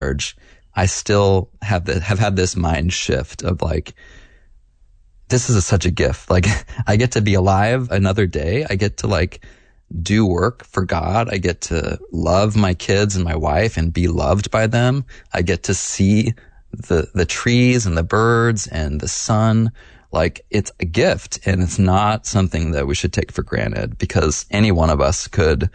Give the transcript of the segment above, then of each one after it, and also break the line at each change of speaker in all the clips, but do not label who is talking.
large, I still have had this mind shift of like, this is such a gift. Like, I get to be alive another day. I get to like do work for God. I get to love my kids and my wife and be loved by them. I get to see the trees and the birds and the sun. Like, it's a gift, and it's not something that we should take for granted, because any one of us could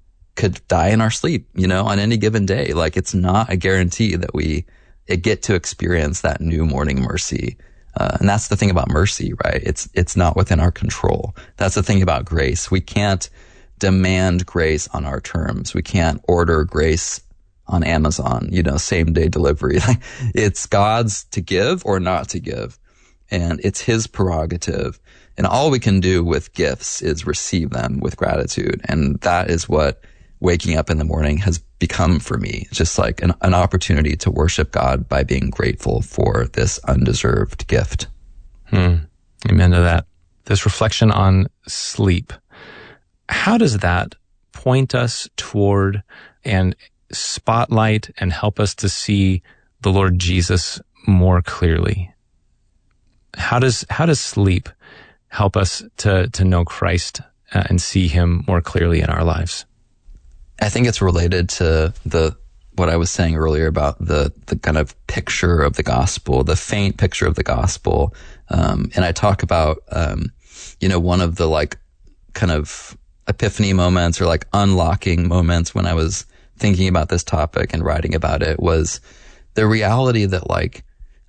die in our sleep, on any given day. Like, it's not a guarantee that we get to experience that new morning mercy. And that's the thing about mercy, right? It's not within our control. That's the thing about grace. We can't demand grace on our terms. We can't order grace on Amazon, same day delivery. It's God's to give or not to give. And it's his prerogative. And all we can do with gifts is receive them with gratitude. And that is what waking up in the morning has become for me. It's just like an opportunity to worship God by being grateful for this undeserved gift.
Amen to that. This reflection on sleep, how does that point us toward and spotlight and help us to see the Lord Jesus more clearly? How does sleep help us to know Christ and see him more clearly in our lives?
I think it's related to what I was saying earlier about the kind of picture of the gospel, the faint picture of the gospel. And I talk about, one of the like kind of epiphany moments or like unlocking moments when I was thinking about this topic and writing about it was the reality that like,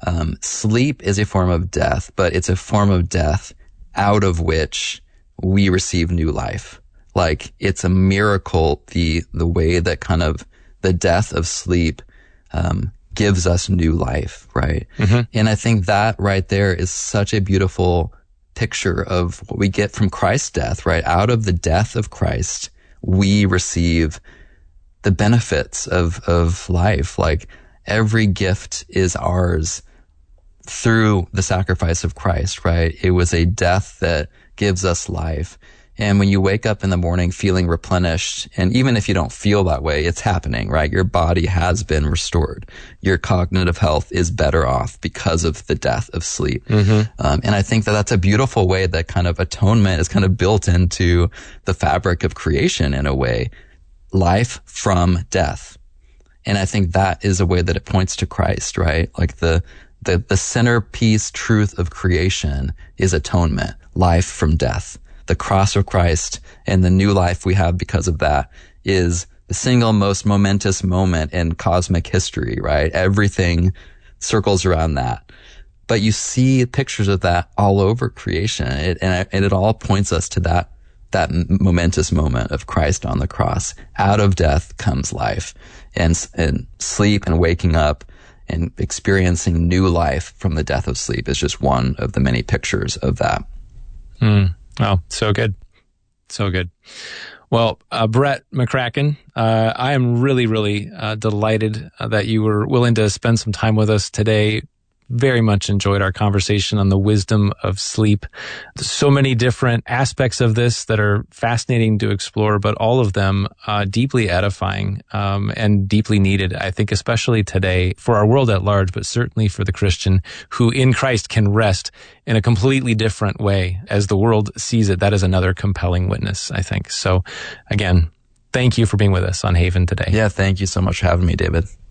sleep is a form of death, but it's a form of death out of which we receive new life. Like, it's a miracle, the way that kind of the death of sleep, gives us new life, right? Mm-hmm. And I think that right there is such a beautiful picture of what we get from Christ's death, right? Out of the death of Christ, we receive the benefits of life. Like, every gift is ours through the sacrifice of Christ, right? It was a death that gives us life. And when you wake up in the morning feeling replenished, and even if you don't feel that way, it's happening, right? Your body has been restored. Your cognitive health is better off because of the death of sleep. Mm-hmm. And I think that that's a beautiful way that kind of atonement is kind of built into the fabric of creation in a way. Life from death. And I think that is a way that it points to Christ, right? Like the centerpiece truth of creation is atonement, life from death. The cross of Christ and the new life we have because of that is the single most momentous moment in cosmic history, right? Everything circles around that. But you see pictures of that all over creation, and it all points us to that momentous moment of Christ on the cross. Out of death comes life, and sleep and waking up and experiencing new life from the death of sleep is just one of the many pictures of that.
Oh, so good. So good. Well, Brett McCracken, I am really, really delighted that you were willing to spend some time with us today. Very much enjoyed our conversation on the wisdom of sleep. There's so many different aspects of this that are fascinating to explore, but all of them deeply edifying and deeply needed, I think, especially today for our world at large, but certainly for the Christian who in Christ can rest in a completely different way as the world sees it. That is another compelling witness, I think. So again, thank you for being with us on Haven today.
Yeah, thank you so much for having me, David.